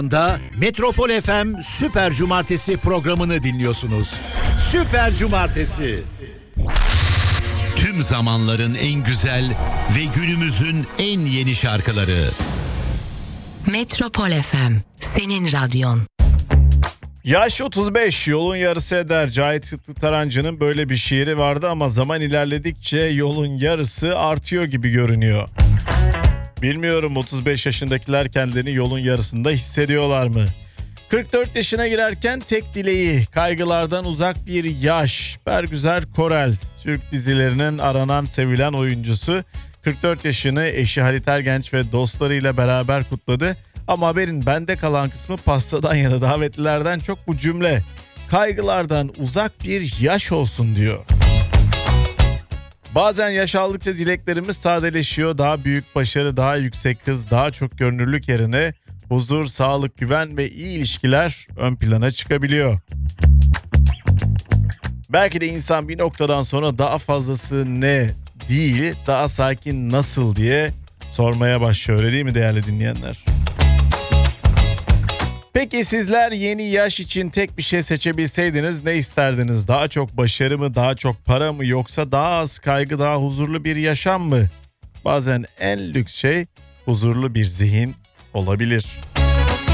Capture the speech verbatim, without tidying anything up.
Da Metropol F M Süper Cumartesi programını dinliyorsunuz. Süper Cumartesi. Tüm zamanların en güzel ve günümüzün en yeni şarkıları. Metropol F M, senin radyon. Yaş otuz beş, yolun yarısı eder. Cahit Sıtkı Tarancı'nın böyle bir şiiri vardı ama zaman ilerledikçe yolun yarısı artıyor gibi görünüyor. Bilmiyorum, otuz beş yaşındakiler kendilerini yolun yarısında hissediyorlar mı? kırk dört yaşına girerken tek dileği kaygılardan uzak bir yaş. Bergüzar Korel, Türk dizilerinin aranan sevilen oyuncusu, kırk dört yaşını eşi Halit Ergenç ve dostlarıyla beraber kutladı. Ama haberin bende kalan kısmı pastadan ya da davetlilerden çok bu cümle. Kaygılardan uzak bir yaş olsun diyor. Bazen yaş aldıkça dileklerimiz sadeleşiyor. Daha büyük başarı, daha yüksek hız, daha çok görünürlük yerine huzur, sağlık, güven ve iyi ilişkiler ön plana çıkabiliyor. Belki de insan bir noktadan sonra daha fazlası ne değil, daha sakin nasıl diye sormaya başlıyor, öyle değil mi değerli dinleyenler? Peki sizler yeni yaş için tek bir şey seçebilseydiniz ne isterdiniz? Daha çok başarı mı, daha çok para mı, yoksa daha az kaygı, daha huzurlu bir yaşam mı? Bazen en lüks şey huzurlu bir zihin olabilir.